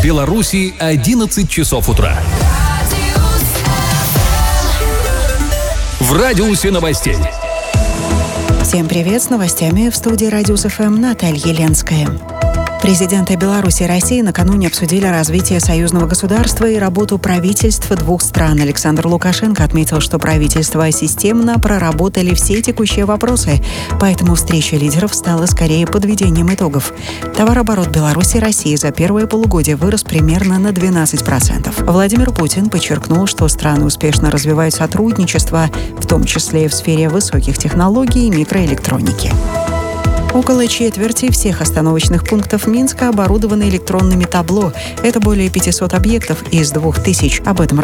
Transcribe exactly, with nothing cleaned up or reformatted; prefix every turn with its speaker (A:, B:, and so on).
A: Беларуси одиннадцать часов утра. В радиусе новостей.
B: Всем привет, с новостями в студии Радиус ФМ Наталья Ленская. Президенты Беларуси и России накануне обсудили развитие союзного государства и работу правительств двух стран. Александр Лукашенко отметил, что правительства системно проработали все текущие вопросы, поэтому встреча лидеров стала скорее подведением итогов. Товарооборот Беларуси и России за первое полугодие вырос примерно на двенадцать процентов. Владимир Путин подчеркнул, что страны успешно развивают сотрудничество, в том числе и в сфере высоких технологий и микроэлектроники. Около четверти всех остановочных пунктов Минска оборудованы электронными табло. Это более пятисот объектов из двух тысяч. Об этом